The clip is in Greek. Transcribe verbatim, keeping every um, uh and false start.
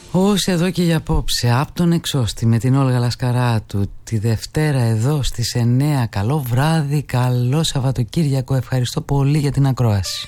Όσοι εδώ και για απόψε, από τον εξώστη με την Όλγα Λασκαράτου, τη Δευτέρα εδώ στις εννέα. Καλό βράδυ, καλό Σαββατοκύριακο. Ευχαριστώ πολύ για την ακρόαση.